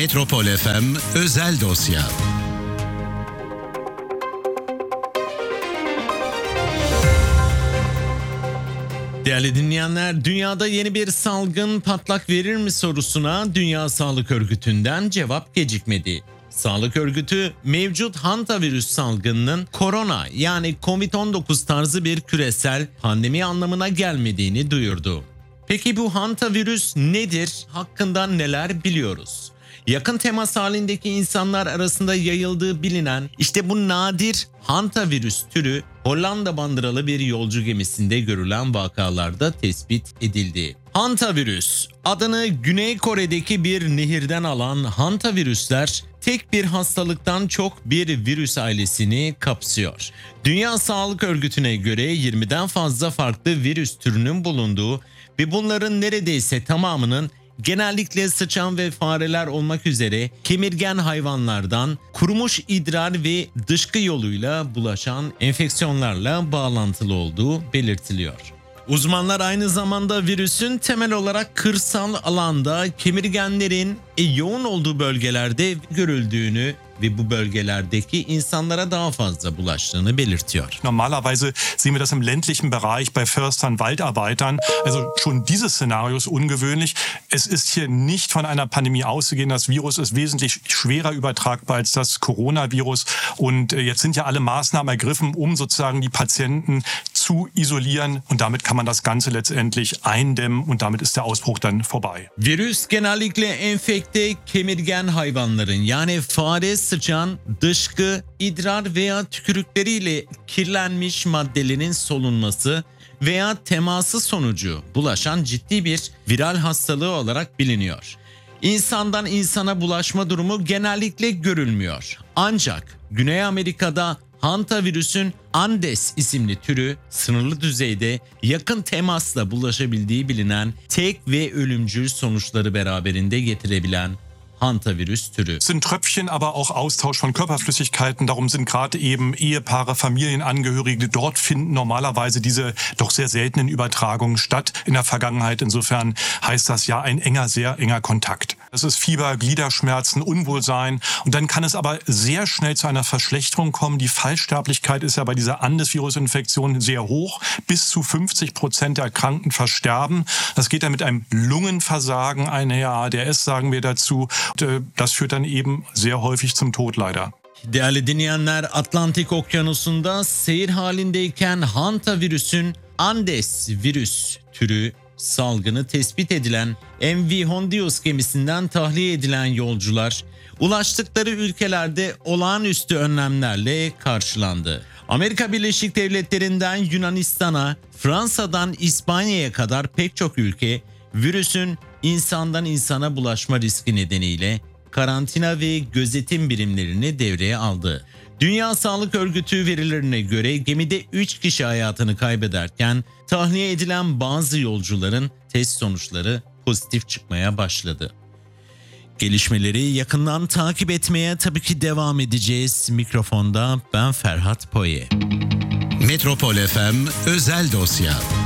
Metropol FM özel dosya. Değerli dinleyenler, dünyada yeni bir salgın patlak verir mi sorusuna Dünya Sağlık Örgütü'nden cevap gecikmedi. Sağlık Örgütü mevcut hantavirüs salgınının korona yani Covid-19 tarzı bir küresel pandemi anlamına gelmediğini duyurdu. Peki bu hantavirüs nedir? Hakkında neler biliyoruz? Yakın temas halindeki insanlar arasında yayıldığı bilinen işte bu nadir hantavirüs türü Hollanda bandıralı bir yolcu gemisinde görülen vakalarda tespit edildi. Hantavirüs adını Güney Kore'deki bir nehirden alan hantavirüsler tek bir hastalıktan çok bir virüs ailesini kapsıyor. Dünya Sağlık Örgütü'ne göre 20'den fazla farklı virüs türünün bulunduğu ve bunların neredeyse tamamının genellikle sıçan ve fareler olmak üzere kemirgen hayvanlardan kurumuş idrar ve dışkı yoluyla bulaşan enfeksiyonlarla bağlantılı olduğu belirtiliyor. Uzmanlar aynı zamanda virüsün temel olarak kırsal alanda kemirgenlerin yoğun olduğu bölgelerde görüldüğünü ve bu bölgelerdeki insanlara daha fazla bulaştığını belirtiyor. Normalerweise sehen wir das im ländlichen Bereich bei Förstern, Waldarbeitern. Also schon dieses Szenario ist ungewöhnlich. Es ist hier nicht von einer Pandemie auszugehen. Das Virus ist wesentlich schwerer übertragbar als das Coronavirus. Und jetzt sind ja alle Maßnahmen ergriffen, um sozusagen die Patienten zu isolieren. Und damit kann man das Ganze letztendlich eindämmen und damit ist der Ausbruch dann vorbei. Virüs genellikle enfekte kemirgen hayvanların yani fare, sıçan, dışkı, idrar veya tükürükleriyle kirlenmiş maddelerin solunması veya teması sonucu bulaşan ciddi bir viral hastalığı olarak biliniyor. İnsandan insana bulaşma durumu genellikle görülmüyor. Ancak Güney Amerika'da hantavirüsün Andes isimli türü sınırlı düzeyde yakın temasla bulaşabildiği bilinen tek ve ölümcül sonuçları beraberinde getirebilen hantavirüs türü. Es sind Tröpfchen, aber auch Austausch von Körperflüssigkeiten. Darum sind gerade eben Ehepaare, Familienangehörige, dort finden normalerweise diese doch sehr seltenen Übertragungen statt in der Vergangenheit. Insofern heißt das ja ein enger, sehr enger Kontakt. Das ist Fieber, Gliederschmerzen, Unwohlsein und dann kann es aber sehr schnell zu einer Verschlechterung kommen. Die Fallsterblichkeit ist ja bei dieser Andes-Virus-Infektion sehr hoch. Bis zu 50% der Erkrankten versterben. Das geht dann mit einem Lungenversagen einher, ARDS sagen wir dazu. Das führt dann eben sehr häufig zum Tod leider. Değerli dinleyenler, Atlantik Okyanusu'nda seyir halindeyken hantavirüsün Andes virüs türü salgını tespit edilen MV Hondios gemisinden tahliye edilen yolcular ulaştıkları ülkelerde olağanüstü önlemlerle karşılandı. Amerika Birleşik Devletleri'nden Yunanistan'a, Fransa'dan İspanya'ya kadar pek çok ülke virüsün insandan insana bulaşma riski nedeniyle karantina ve gözetim birimlerini devreye aldı. Dünya Sağlık Örgütü verilerine göre gemide 3 kişi hayatını kaybederken tahliye edilen bazı yolcuların test sonuçları pozitif çıkmaya başladı. Gelişmeleri yakından takip etmeye tabii ki devam edeceğiz. Mikrofonda ben Ferhat Poye. Metropol FM özel dosya.